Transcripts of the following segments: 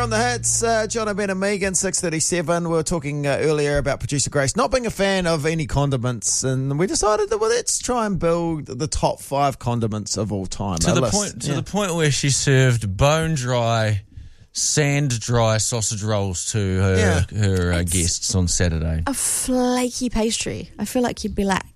On the hits, John, Ben and Megan, 6:37. We were talking earlier about producer Grace not being a fan of any condiments, and we decided that let's try and build the top 5 condiments of all time. To the point where she served bone dry, sand dry sausage rolls to her guests on Saturday. A flaky pastry. I feel like you'd be like,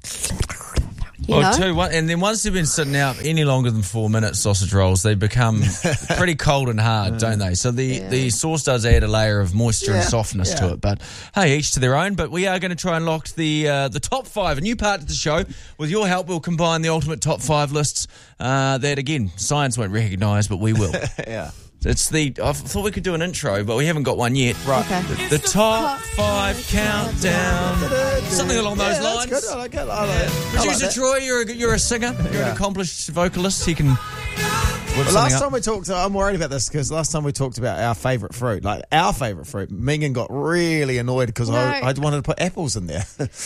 and then once they've been sitting out any longer than 4 minutes, sausage rolls, they become pretty cold and hard, don't they? So the sauce does add a layer of moisture and softness to it. But hey, each to their own. But we are going to try and lock the top 5, a new part of the show. With your help, we'll combine the ultimate top 5 lists that, again, science won't recognise, but we will. Yeah. I thought we could do an intro, but we haven't got one yet. Right. Okay. The top 5 countdown. Something along those lines. That's good. I like it. Producer Troy, you're a singer. You're an accomplished vocalist. He can whip last time we talked, I'm worried about this because last time we talked about our favourite fruit, Megan got really annoyed because I wanted to put apples in there.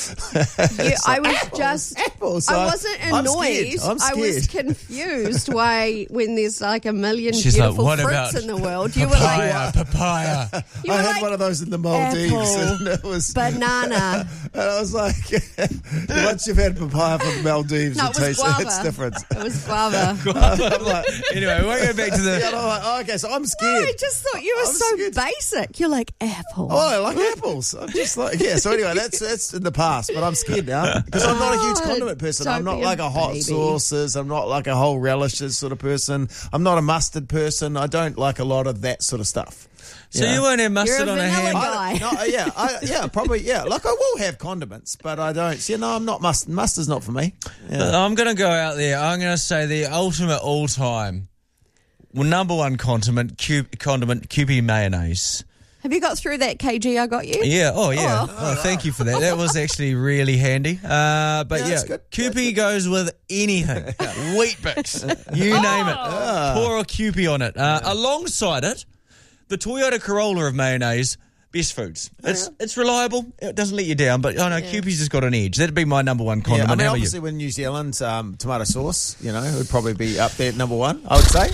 I was just apples. I wasn't annoyed. I'm scared. I was confused why, when there's like a million She's beautiful like, fruits in the world, you papaya. You I were had like, one of those in the Maldives, apple, and it was banana. And I was like, once you've had papaya from the Maldives, No, it was guava. It's different. It was guava. I'm like, Anyway, we won't go back to the... and I'm like, oh, okay, so I'm scared. I just thought you were I'm so scared. basic. You're like, apple. Oh, I like apples. I'm just like, so anyway, that's in the past, but I'm scared now because I'm not a huge condiment person. Don't I'm not be a like a hot baby. sauces. I'm not like a whole relishes sort of person. I'm not a mustard person. I don't like a lot of that sort of stuff. So you won't have mustard You're a on a vanilla ham? guy. Probably. Like I will have condiments, but I don't. So, I'm not mustard. Mustard's not for me. Yeah. I'm going to go out there. I'm going to say the ultimate all-time number one condiment, Kewpie mayonnaise. Have you got through that kg I got you? Yeah. Oh, yeah. Oh. Thank you for that. That was actually really handy. But that's good. Kewpie goes with anything. Wheat Bix. You name it. Pour a Kewpie on it. Alongside it, the Toyota Corolla of mayonnaise, best foods. It's reliable. It doesn't let you down. But Kewpie's just got an edge. That'd be my number one condiment. I mean, How about obviously, with New Zealand tomato sauce, would probably be up there at number one. I would say.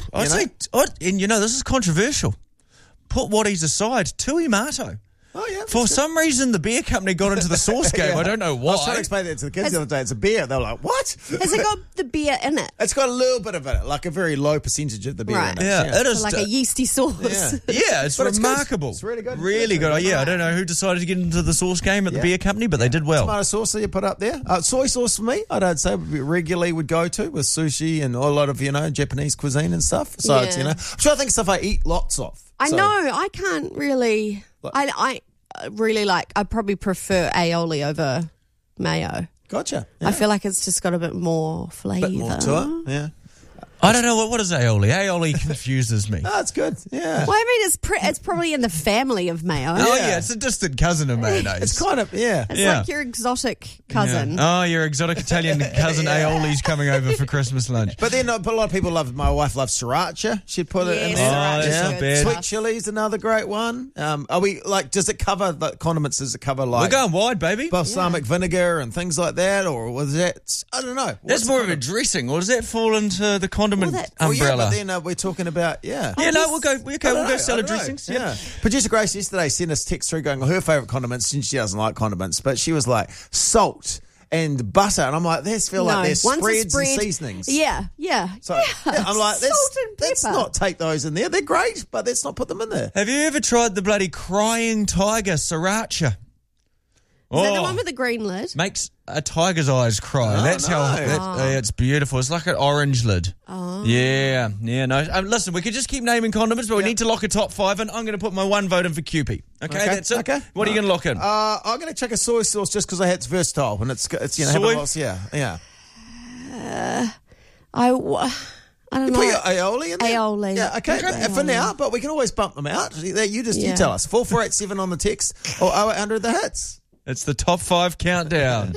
This is controversial. Put Waddies aside, Tui Mato. Oh, yeah. For some reason, the beer company got into the sauce game. I don't know why. I was trying to explain that to the kids the other day. It's a beer. They were like, what? Has it got the beer in it? It's got a little bit of it, like a very low percentage of the beer in it. Yeah, it is. So like a yeasty sauce. Yeah, it's But it's remarkable. It's really good. Really good. I don't know who decided to get into the sauce game at the beer company, but they did well. Tomato sauce that you put up there. Soy sauce for me, I'd say regularly would go to with sushi and a lot of, Japanese cuisine and stuff. So it's, I'm sure I think stuff I eat lots of. I know. I can't really. I really I probably prefer aioli over mayo. Gotcha. I feel like it's just got a bit more flavour. Bit more to it. Yeah. I don't know. What is aioli? Aioli confuses me. Oh, it's good. Yeah. Well, I mean, it's probably in the family of mayo. Oh, yeah. It's a distant cousin of mayonnaise. It's kind of, It's like your exotic cousin. Yeah. Oh, your exotic Italian cousin aioli's coming over for Christmas lunch. But then a lot of people my wife loves sriracha. She'd put it in there. That's not bad. Sweet chili's another great one. Are we does it cover the condiments? Does it cover We're going wide, baby. Balsamic vinegar and things like that? Or was that, I don't know. That's more of a dressing, or does that fall into the condiment umbrella? But then we're talking about, we'll go salad dressings. Yeah. Producer Grace yesterday sent us text through going, her favourite condiments, since she doesn't like condiments, but she was like, salt and butter. And I'm like, these feel like they're spreads and seasonings. Yeah. So I'm like, salt and pepper. let's not take those in there. They're great, but let's not put them in there. Have you ever tried the bloody crying tiger sriracha? Is that the one with the green lid? Makes a tiger's eyes cry. That's how it's beautiful. It's like an orange lid. Oh. Yeah. No. Listen, we could just keep naming condiments, but we need to lock a top 5, and I'm going to put my one vote in for Kewpie. Okay, that's it. Okay. What are you going to lock in? I'm going to check a soy sauce just because it's versatile and it's soy? Yeah. I don't know. Put your aioli in there? Aioli. Yeah, okay. For now, but we can always bump them out. You tell us. 4487 on the text or 0800 the hits. It's the top 5 countdown.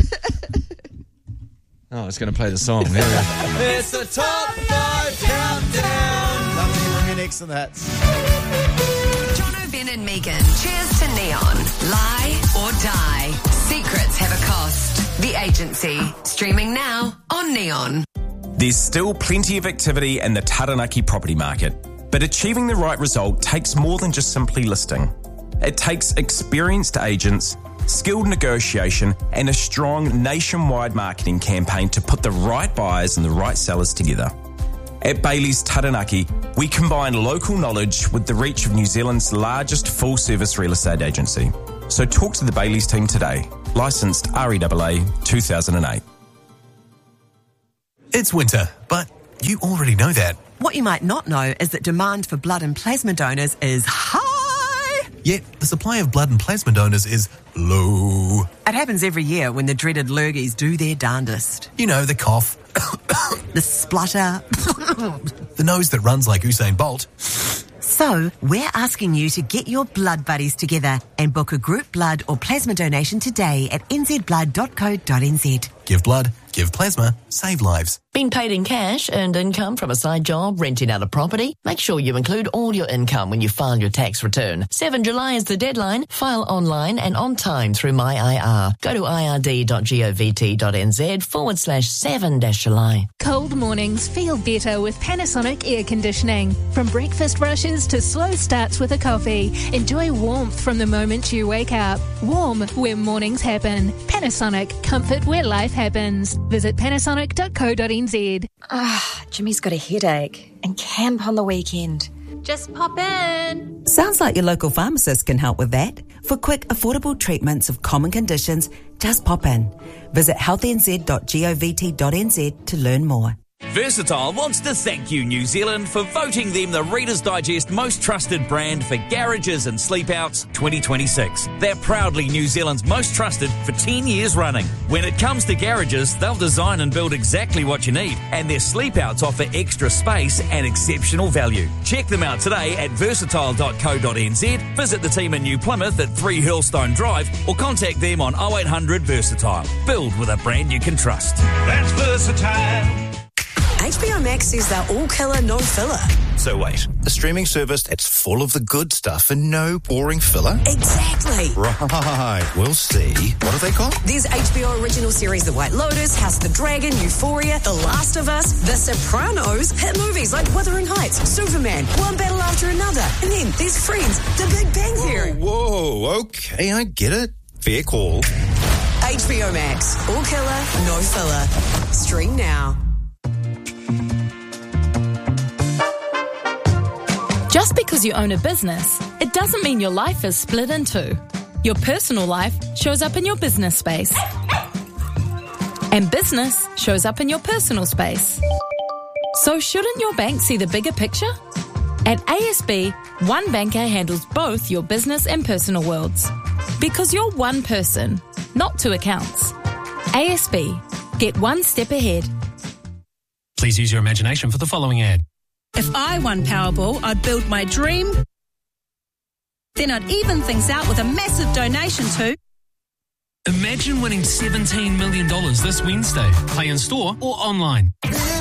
Oh, it's going to play the song. There we go. It's the top 5 countdown. Nothing from your next in the hits. Jono, Ben and Megan. Cheers to Neon. Lie or die. Secrets have a cost. The Agency. Streaming now on Neon. There's still plenty of activity in the Taranaki property market. But achieving the right result takes more than just simply listing. It takes experienced agents, skilled negotiation, and a strong nationwide marketing campaign to put the right buyers and the right sellers together. At Bailey's Taranaki, we combine local knowledge with the reach of New Zealand's largest full-service real estate agency. So talk to the Bailey's team today. Licensed REAA 2008. It's winter, but you already know that. What you might not know is that demand for blood and plasma donors is high. Yet the supply of blood and plasma donors is low. It happens every year when the dreaded lurgies do their darndest. You know, the cough, The splutter. the nose that runs like Usain Bolt. So, we're asking you to get your blood buddies together and book a group blood or plasma donation today at nzblood.co.nz. Give blood, give plasma, save lives. Been paid in cash, earned income from a side job, renting out a property? Make sure you include all your income when you file your tax return. 7 July is the deadline. File online and on time through MyIR. Go to ird.govt.nz/7-July. Cold mornings feel better with Panasonic air conditioning. From breakfast rushes to slow starts with a coffee, enjoy warmth from the moment you wake up. Warm where mornings happen. Panasonic, comfort where life happens. Visit panasonic.co.nz. Jimmy's got a headache and camp on the weekend. Just pop in. Sounds like your local pharmacist can help with that. For quick, affordable treatments of common conditions, just pop in. Visit healthnz.govt.nz to learn more. Versatile wants to thank you, New Zealand, for voting them the Reader's Digest most trusted brand for garages and sleepouts 2026. They're proudly New Zealand's most trusted for 10 years running. When it comes to garages, they'll design and build exactly what you need, and their sleepouts offer extra space and exceptional value. Check them out today at versatile.co.nz, visit the team in New Plymouth at 3 Hurlstone Drive, or contact them on 0800 Versatile. Build with a brand you can trust. That's Versatile. HBO Max says they're all killer, no filler. So wait, a streaming service that's full of the good stuff and no boring filler? Exactly. Right, we'll see. What are they called? There's HBO original series The White Lotus, House of the Dragon, Euphoria, The Last of Us, The Sopranos, hit movies like Wuthering Heights, Superman, one battle after another. And then there's Friends, The Big Bang Theory. Whoa, okay, I get it. Fair call. HBO Max, all killer, no filler. Stream now. Just because you own a business, it doesn't mean your life is split in two. Your personal life shows up in your business space. And business shows up in your personal space. So shouldn't your bank see the bigger picture? At ASB, one banker handles both your business and personal worlds. Because you're one person, not two accounts. ASB, get one step ahead. Please use your imagination for the following ad. If I won Powerball, I'd build my dream. Then I'd even things out with a massive donation to... Imagine winning $17 million this Wednesday. Play in store or online.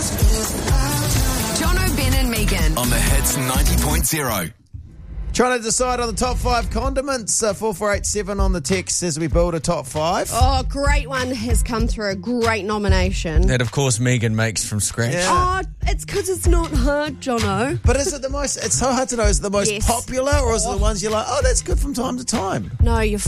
Jono, Ben and Megan. On the Hits 90.0. Trying to decide on the top 5 condiments. 4487 on the text as we build a top 5. Oh, great one has come through. A great nomination. That, of course, Megan makes from scratch. Yeah. Oh, it's because it's not hard, Jono. But is it the most, it's so hard to know, is it the most popular or is it the ones you're like, oh, that's good from time to time? No, you're